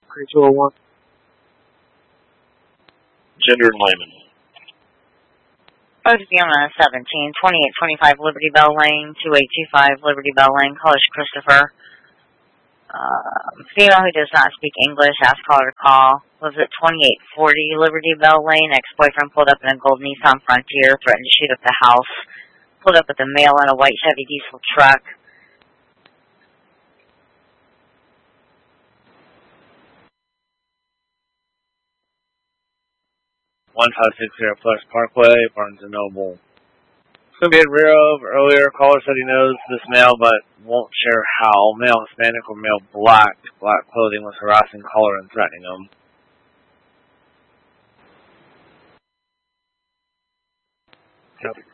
3201. Gender and layman. OTP on 17, 2825 Liberty Bell Lane, 2825 Liberty Bell Lane, caller Christopher. Female who does not speak English, asked caller to call. Lives at 2840 Liberty Bell Lane. Ex-boyfriend pulled up in a gold Nissan Frontier, threatened to shoot up the house. Pulled up with a male in a white Chevy diesel truck. Flex Parkway, Barnes & Noble. It's going to be in rear of. Earlier, caller said he knows this male, but won't share how. Male Hispanic or male black. Black clothing was harassing caller and threatening him. Copy.